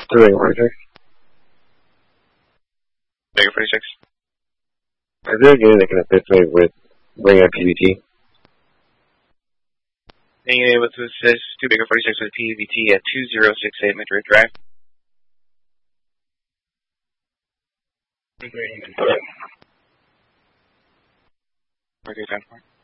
Doing Roger. Bigger 46. Is there a game that can assist me with bringing up PVT? Being able to assist 2 Bigger 46 with PVT at 2068 Madrid Drive. Okay, 10 point.